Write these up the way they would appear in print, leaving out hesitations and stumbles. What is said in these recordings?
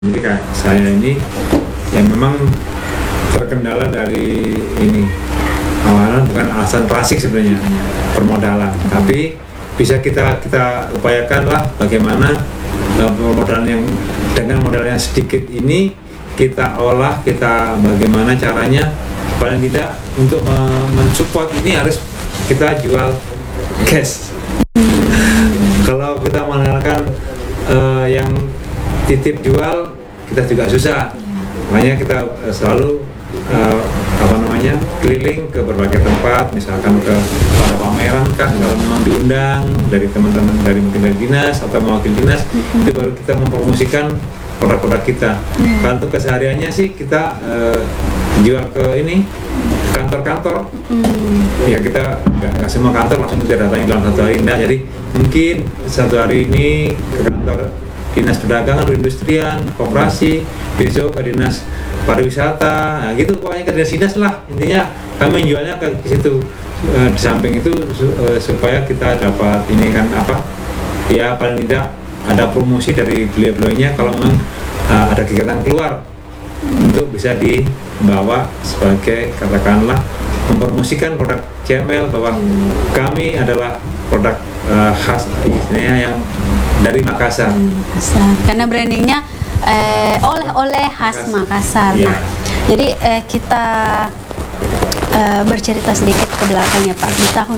Jadi kayak saya ini yang memang terkendala dari ini awalnya bukan alasan klasik sebenarnya permodalan, tapi bisa kita upayakan lah bagaimana permodalan yang dengan modal yang sedikit ini kita olah, kita bagaimana caranya paling tidak untuk mensupport ini harus kita jual cash. Kalau kita mengandalkan yang titip jual, kita juga susah. Makanya kita selalu keliling ke berbagai tempat, misalkan ke para pameran kan, kalau memang diundang dari teman-teman dari mungkin dari dinas atau mewakili dinas, itu baru kita mempromosikan produk-produk kita. Kalau untuk kesehariannya sih kita jual ke ini kantor-kantor. Ya kita nggak semua kantor langsung kita datangi dalam satu hari, nah jadi mungkin satu hari ini ke kantor dinas perdagangan, perindustrian, koperasi, besok ke dinas pariwisata, nah gitu pokoknya ke dinas lah, intinya kami menjualnya ke situ. Di samping itu supaya kita dapat ini kan ya paling tidak ada promosi dari beliau-beliaunya kalau memang ada kegiatan keluar untuk bisa dibawa sebagai katakanlah mempromosikan produk CML bahwa kami adalah produk khas istilahnya yang dari Makassar. Karena brandingnya oleh-oleh khas Makassar. Ya. Nah, jadi kita bercerita sedikit ke belakang ya Pak. Di tahun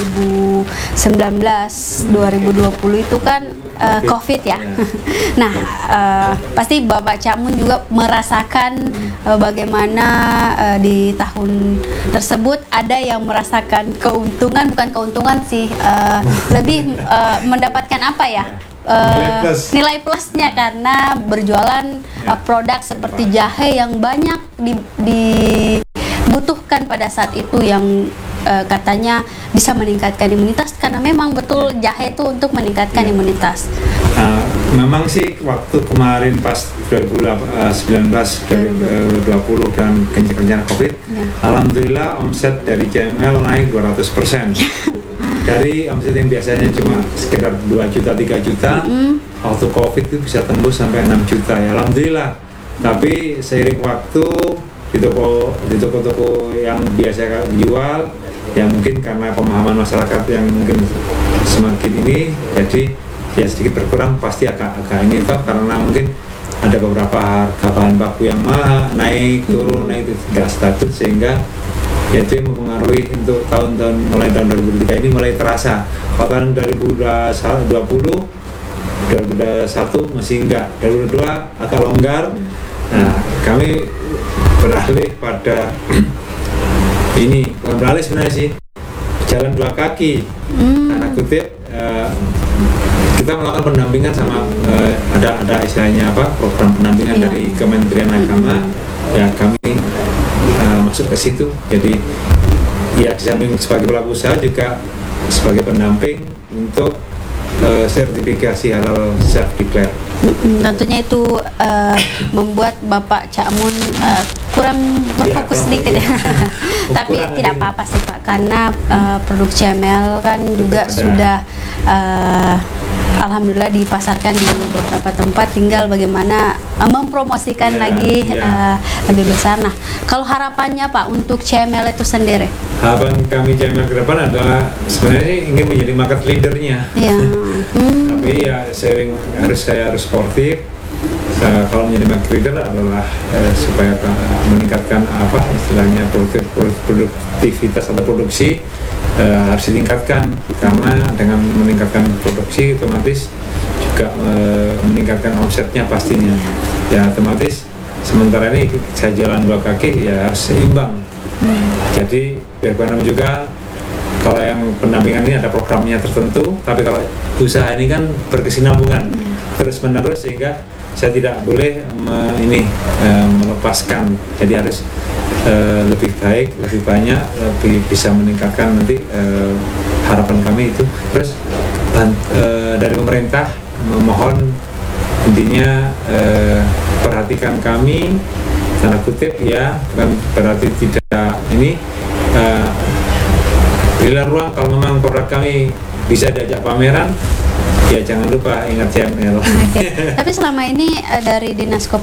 2019-2020 itu kan COVID ya. Nah, pasti Bapak Cak Mun juga merasakan bagaimana di tahun tersebut ada yang merasakan keuntungan, bukan keuntungan sih, lebih mendapatkan apa ya? Nilai plusnya karena berjualan produk seperti jahe yang banyak dibutuhkan pada saat itu, yang katanya bisa meningkatkan imunitas, karena memang betul jahe itu untuk meningkatkan imunitas. Memang sih waktu kemarin pas 2019 2020 dan kencang COVID, alhamdulillah omset dari CML naik 200%. Dari omset yang biasanya cuma sekitar 2 juta 3 juta, waktu COVID itu bisa tembus sampai 6 juta ya, alhamdulillah. Tapi seiring waktu di toko-toko yang biasa dijual, ya mungkin karena pemahaman masyarakat yang mungkin semakin ini, jadi ya sedikit berkurang, pasti agak ini karena mungkin ada beberapa harga bahan baku yang mahal, naik turun, naik itu tidak stabil, sehingga ya itu yang mempengaruhi untuk tahun-tahun mulai tahun 2003 ini mulai terasa. Kalau tahun 2020 2021 masih enggak, 2022 agak longgar. Nah, kami beralih pada ini, bukan beralih sebenarnya sih, jalan dua kaki. Tanda kutip, kita melakukan pendampingan sama ada istilahnya program pendampingan dari Kementerian Agama. Ya kami masuk ke situ. Jadi ya di samping sebagai pelaku usaha juga sebagai pendamping untuk sertifikasi halal self declare. Tentunya itu membuat Bapak Cak Mun kurang berfokus sedikit ya. Tapi tidak apa-apa sih Pak, karena produk CML kan juga sudah alhamdulillah dipasarkan di beberapa tempat, tinggal bagaimana mempromosikan lagi lebih besar. Nah, kalau harapannya Pak untuk CML itu sendiri? Harapan kami CML ke depan adalah sebenarnya ingin menjadi market leadernya. Tapi ya saya harus sportif. Kalau menjadi market leader adalah supaya meningkatkan istilahnya produktivitas atau produksi harus ditingkatkan, karena dengan meningkatkan produksi otomatis juga meningkatkan omsetnya pastinya. Ya otomatis sementara ini saya jalan dua kaki ya harus seimbang. Jadi biar juga kalau yang pendampingan ini ada programnya tertentu, tapi kalau usaha ini kan berkesinambungan terus menerus, sehingga saya tidak boleh melepaskan. Jadi harus lebih baik, lebih banyak, lebih bisa meningkatkan nanti harapan kami itu. Terus dari pemerintah memohon intinya perhatikan kami, tanda kutip ya, bukan berarti tidak ini, berilah ruang kalau memang produk kami bisa diajak pameran, Ya jangan lupa ingat CML. Oke. Tapi selama ini dari Dinas